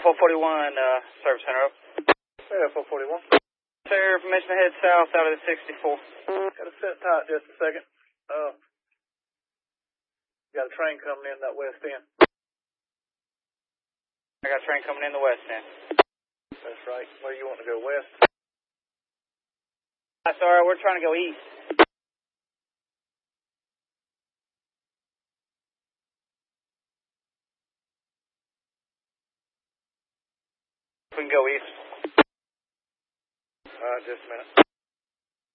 441, service center. Yeah, 441. Sir, permission to head south out of the 64. Gotta sit tight just a second. Got a train coming in that west end. I got a train coming in the west end. That's right. Where you want to go, west? Sorry, we're trying to go east. We can go east. Just a minute.